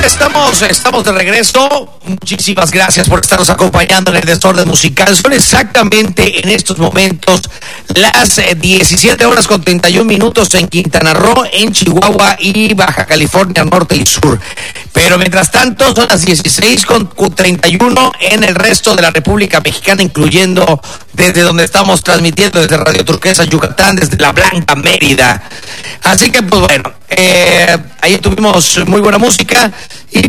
Estamos de regreso. Muchísimas gracias por estarnos acompañando en el Desorden Musical. Son exactamente en estos momentos las 17 horas con 31 minutos en Quintana Roo, en Chihuahua y Baja California Norte y Sur. Pero mientras tanto son las 16 con 31 en el resto de la República Mexicana, incluyendo desde donde estamos transmitiendo desde Radio Turquesa, Yucatán, desde La Blanca, Mérida. Así que pues bueno, ahí tuvimos muy buena música y